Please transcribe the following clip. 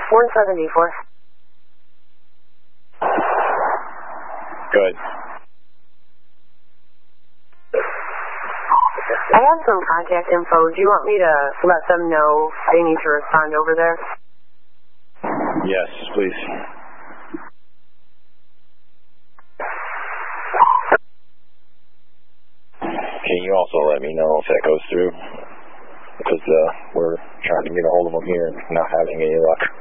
174. Good. I have some contact info. Do you want me to let them know they need to respond over there? Yes, please. Can you also let me know if that goes through? Because we're trying to get a hold of them here and not having any luck.